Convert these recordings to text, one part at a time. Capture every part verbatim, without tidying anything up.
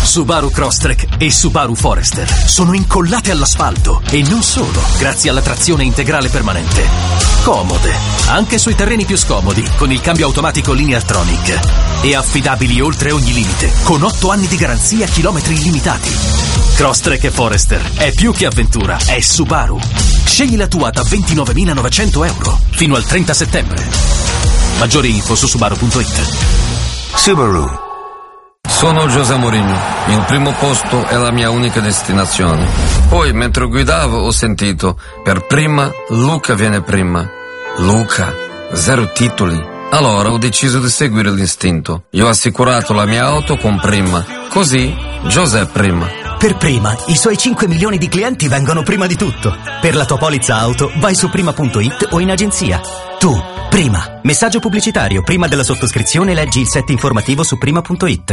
Subaru Crosstrek e Subaru Forester sono incollate all'asfalto e non solo, grazie alla trazione integrale permanente. Comode, anche sui terreni più scomodi, con il cambio automatico Lineartronic. E affidabili oltre ogni limite, con otto anni di garanzia e chilometri illimitati. Crosstrek e Forester è più che avventura, è Subaru. Scegli la tua da ventinovemilanovecento euro fino al trenta settembre. Maggiori info su subaru punto it. Subaru. Sono José Mourinho, il primo posto è la mia unica destinazione. Poi, mentre guidavo, ho sentito, per prima, Luca viene prima. Luca, zero titoli. Allora ho deciso di seguire l'istinto. Io ho assicurato la mia auto con Prima. Così, José prima. Per Prima, i suoi cinque milioni di clienti vengono prima di tutto. Per la tua polizza auto, vai su prima punto it o in agenzia. Tu, Prima. Messaggio pubblicitario. Prima della sottoscrizione leggi il set informativo su prima punto it.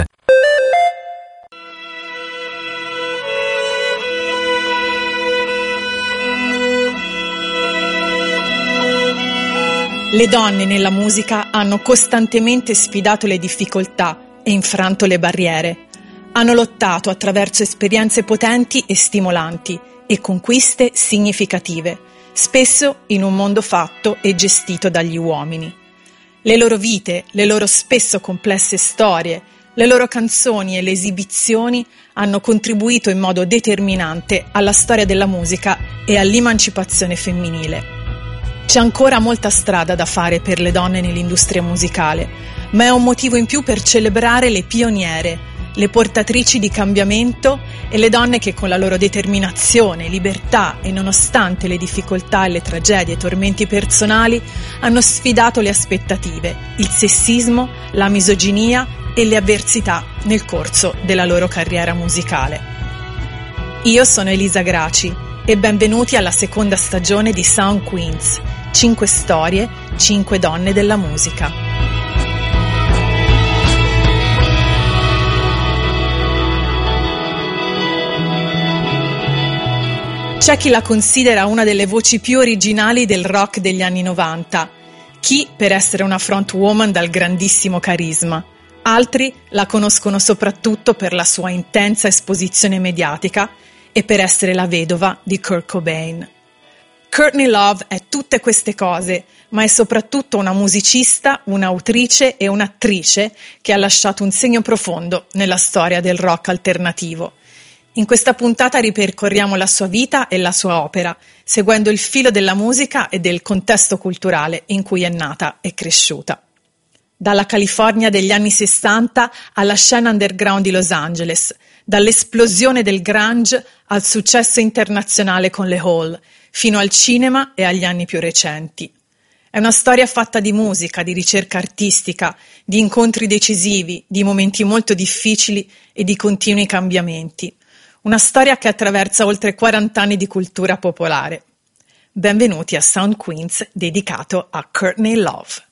Le donne nella musica hanno costantemente sfidato le difficoltà e infranto le barriere. Hanno lottato attraverso esperienze potenti e stimolanti e conquiste significative, spesso in un mondo fatto e gestito dagli uomini. Le loro vite, le loro spesso complesse storie, le loro canzoni e le esibizioni hanno contribuito in modo determinante alla storia della musica e all'emancipazione femminile. C'è ancora molta strada da fare per le donne nell'industria musicale, ma è un motivo in più per celebrare le pioniere, le portatrici di cambiamento e le donne che con la loro determinazione, libertà e nonostante le difficoltà e le tragedie e tormenti personali hanno sfidato le aspettative, il sessismo, la misoginia e le avversità nel corso della loro carriera musicale. Io sono Elisa Graci e benvenuti alla seconda stagione di Sound Queens, cinque storie, cinque donne della musica. C'è chi la considera una delle voci più originali del rock degli anni novanta, chi per essere una frontwoman dal grandissimo carisma. Altri la conoscono soprattutto per la sua intensa esposizione mediatica e per essere la vedova di Kurt Cobain. Courtney Love è tutte queste cose, ma è soprattutto una musicista, un'autrice e un'attrice che ha lasciato un segno profondo nella storia del rock alternativo. In questa puntata ripercorriamo la sua vita e la sua opera, seguendo il filo della musica e del contesto culturale in cui è nata e cresciuta. Dalla California degli anni sessanta alla scena underground di Los Angeles, dall'esplosione del grunge al successo internazionale con le Hall, fino al cinema e agli anni più recenti. È una storia fatta di musica, di ricerca artistica, di incontri decisivi, di momenti molto difficili e di continui cambiamenti. Una storia che attraversa oltre quaranta anni di cultura popolare. Benvenuti a Sound Queens dedicato a Courtney Love.